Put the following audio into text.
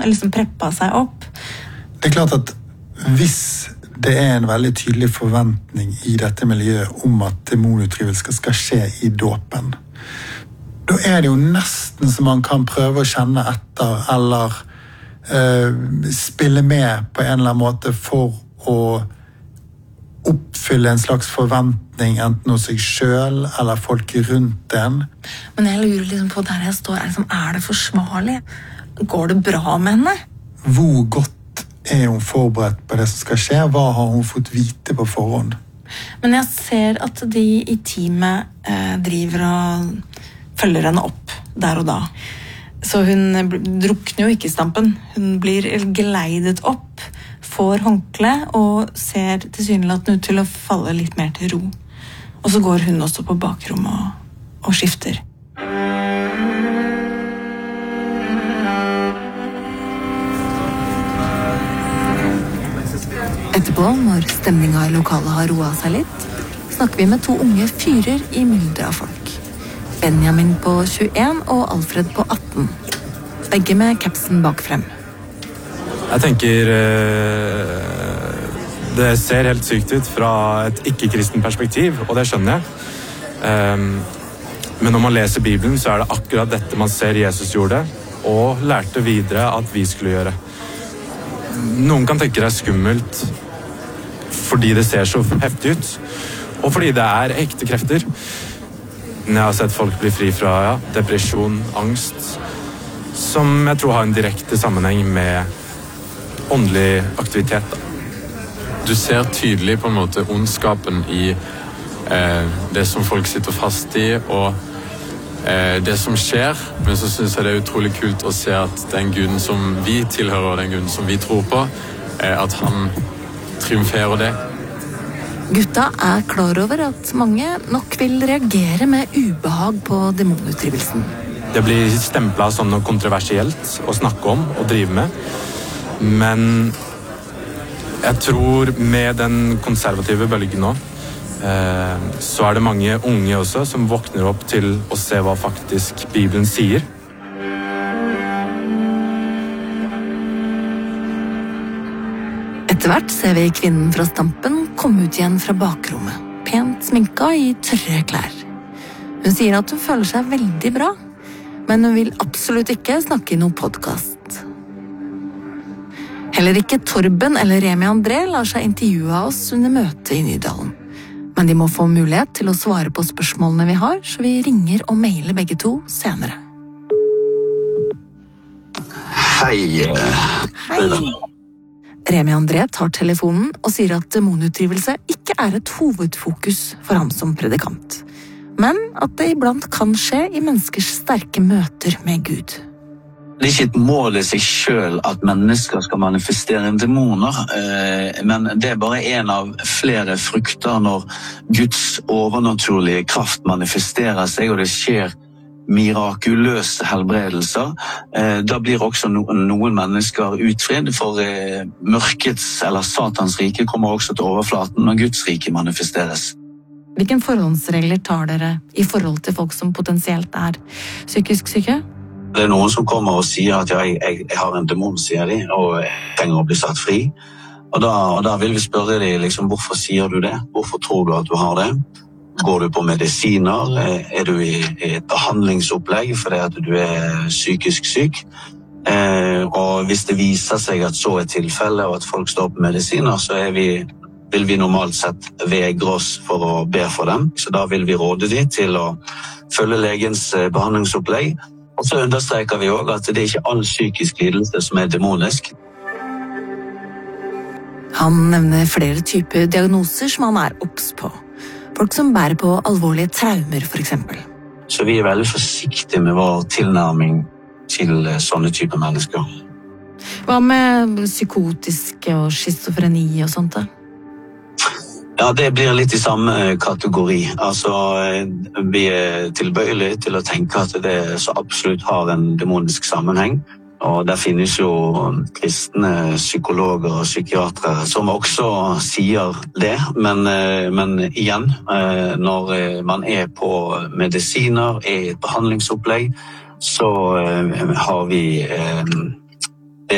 liksom preppet seg opp. Det klart at hvis det en veldig tydelig forventning i dette miljøet om at demonutdrivelse skal skje i dåpen, da det jo nesten som man kan prøve å kjenne etter, eller spille med på en eller annen måte for å oppfylle en slags forventning, enten hos seg selv eller folk rundt en. Men jeg lurer liksom på der jeg står, det forsvarlig? Går det bra med henne? Hvor godt hun forberedt på det som skal skje? Hva har hun fått vite på forhånd? Men jeg ser at de i teamet driver og følger henne opp der og da. Så hun drukner jo ikke i stampen. Hun blir geleidet opp, får håndkle og ser tilsynelatende ut til å falle litt mer til ro. Og så går hun også på bakrommet og skifter. Etterpå, når stemningen i lokalet har roet seg litt, snakker vi med 2 unge fyrer i myldret av folk. Benjamin på 21 og Alfred på 18. Begge med kapsen bak frem. Jeg tenker det ser helt sykt ut fra et ikke-kristen perspektiv, og det skjønner jeg. Men når man leser Bibelen, så det akkurat dette man ser Jesus gjorde, og lærte videre at vi skulle gjøre. Noen kan tenke det skummelt fordi det ser så heftig ut, og fordi det ekte krefter. Jeg har sett folk bli fri fra depresjon, angst, som jeg tror har en direkte sammenheng med åndelig aktivitet. Du ser tydelig på en måte ondskapen i det som folk sitter fast i, og det som skjer, men så synes jeg det utrolig kult å se at den Guden som vi tilhører, og den Guden som vi tror på, at han triumferer det. Gutta klar over at mange nok vil reagere med ubehag på demonutdrivelsen. Det blir stemplet som noe kontroversielt å snakke om og drive med, men jeg tror med den konservative bølgen nå, så det mange unge også som våkner opp til å se hva faktisk Bibelen sier. Etter hvert ser vi kvinnen fra stampen komme ut igjen fra bakrommet, pent sminka i tørre klær. Hun sier at hun føler seg veldig bra, men hun vil absolutt ikke snakke i noen podcast. Heller ikke Torben eller Remi André lar seg intervjue av oss under møtet i Nydalen. Men de må få mulighet til å svare på spørsmålene vi har, så vi ringer og mailer begge 2 senere. Hei. Remi André tar telefonen og sier at demonutdrivelse ikke et hovedfokus for ham som predikant, men at det iblant kan skje i menneskers sterke møter med Gud. Det ikke et mål i seg selv at mennesker skal manifestere demoner, men det bare en av flere frukter når Guds overnaturlige kraft manifesterer seg, og det skjer mirakuløse helbredelser. Da blir også noen mennesker utfridd, for mørkets eller Satans rike kommer også til overflaten når Guds rike manifesteres. Hvilke forhåndsregler tar dere i forhold til folk som potensielt psykisk syke? Det noen som kommer og sier at jeg har en demon, sier de, og jeg trenger å bli satt fri. Og da vil vi spørre de, liksom, hvorfor sier du det? Hvorfor tror du at du har det? Går du på medisiner? Du i et behandlingsopplegg fordi at du psykisk syk? Og hvis det viser seg at så tilfelle, og at folk står på medisiner, så vil vi normalt sett vegre oss for å be for dem. Så da vil vi råde de til å følge legens behandlingsopplegg. Og så understreker vi også at det ikke all psykisk lidelse som demonisk. Han nevner flere typer diagnoser som han obs på. Folk som bærer på alvorlige traumer, for eksempel. Så vi veldig forsiktige med vår tilnærming til sånne typer mennesker. Hva med psykotiske og schizofreni og sånt da? Ja, det blir litt i samme kategori. Altså, vi tilbøyelige til å tenke at det så absolutt har en demonisk sammenheng. Og der finnes jo kristne psykologer og psykiatere som også sier det. Men igjen, når man på medisiner, i et behandlingsopplegg, så har vi